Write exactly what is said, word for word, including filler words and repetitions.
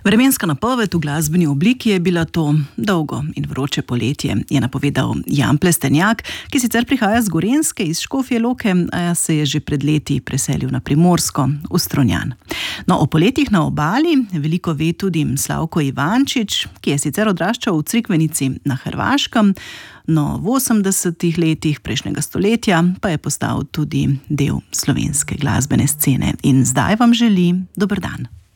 Vremenska napoved v glasbeni obliki je bila to dolgo in vroče poletje, je napovedal Jan Plestenjak, ki sicer prihaja z Gorenjske, iz Škofje Loke, a se je že pred leti preselil na Primorsko, v Strunjan. No, o poletjih na obali veliko ve tudi Slavko Ivančič, ki je sicer odraščal v Crikvenici na Hrvaškem, no v osemdesetih letih prejšnjega stoletja pa je postal tudi del slovenske glasbene scene. In zdaj vam želi dober dan.